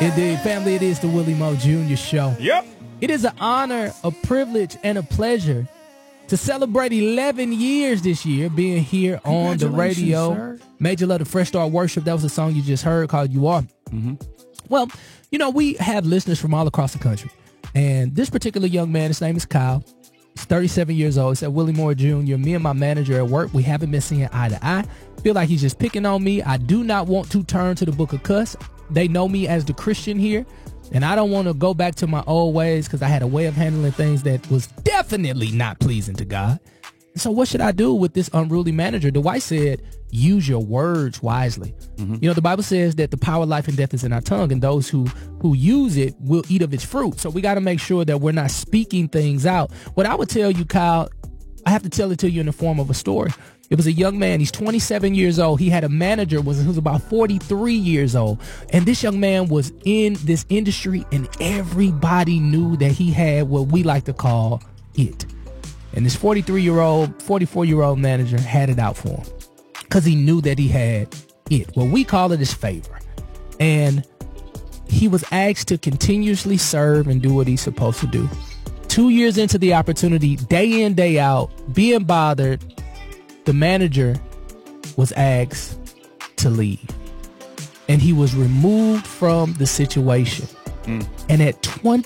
Indeed, family, it is the Willie Moe Jr. Show. Yep. It is an honor, a privilege, and a pleasure to celebrate 11 years this year being here on the radio. Sir. Major Love, the Fresh Start Worship. That was a song you just heard called You Are. Mm-hmm. Well, you know, we have listeners from all across the country. And this particular young man, his name is Kyle. He's 37 years old. He said, Willie Moore Jr., me and my manager at work, we haven't been seeing eye to eye. Feel like he's just picking on me. I do not want to turn to the book of cuss. They know me as the Christian here, and I don't want to go back to my old ways because I had a way of handling things that was definitely not pleasing to God. So what should I do with this unruly manager? Dwight said, use your words wisely. Mm-hmm. You know, the Bible says that the power of life and death is in our tongue, and those who use it will eat of its fruit. So we got to make sure that we're not speaking things out. What I would tell you, Kyle, I have to tell it to you in the form of a story. It was a young man. He's 27 years old. He had a manager who was about 43 years old. And this young man was in this industry, and everybody knew that he had what we like to call it. And this 44-year-old manager had it out for him because he knew that he had it. What we call it is favor. And he was asked to continuously serve and do what he's supposed to do. 2 years into the opportunity, day in, day out, being bothered, the manager was asked to leave. And he was removed from the situation. And at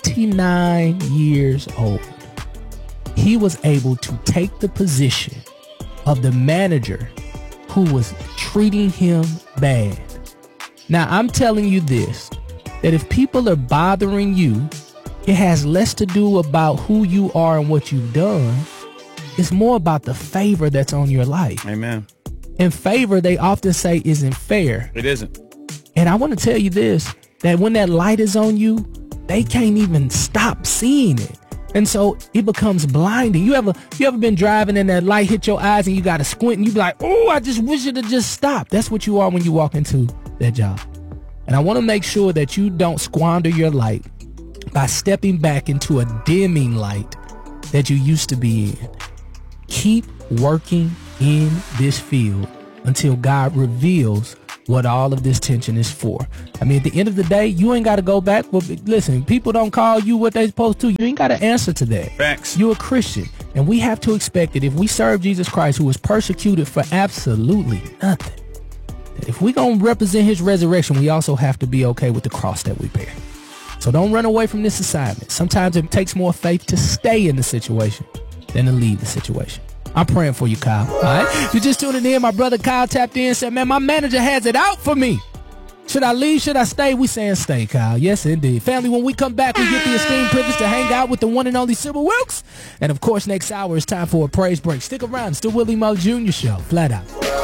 29 years old, he was able to take the position of the manager who was treating him bad. Now, I'm telling you this, that if people are bothering you, it has less to do about who you are and what you've done. It's more about the favor that's on your life. Amen. And favor, they often say, isn't fair. It isn't. And I want to tell you this, that when that light is on you, they can't even stop seeing it. And so it becomes blinding. You ever been driving and that light hit your eyes and you got to squint and you be like, oh, I just wish it had just stopped. That's what you are when you walk into that job. And I want to make sure that you don't squander your light by stepping back into a dimming light that you used to be in. Keep working in this field until God reveals what all of this tension is for. I mean, at the end of the day, you ain't got to go back. Well, listen, people don't call you what they supposed to. You ain't got to answer to that. Facts. You're a Christian, and we have to expect that if we serve Jesus Christ, who was persecuted for absolutely nothing, that if we're going to represent his resurrection, we also have to be okay with the cross that we bear. So don't run away from this assignment. Sometimes it takes more faith to stay in the situation than to leave the situation. I'm praying for you, Kyle. All right? You just tuning in. My brother Kyle tapped in and said, man, my manager has it out for me. Should I leave? Should I stay? We saying stay, Kyle. Yes, indeed. Family, when we come back, we get the esteemed privilege to hang out with the one and only Sybil Wilkes. And, of course, next hour it's time for a praise break. Stick around. It's the Willie Moe Jr. Show. Flat out.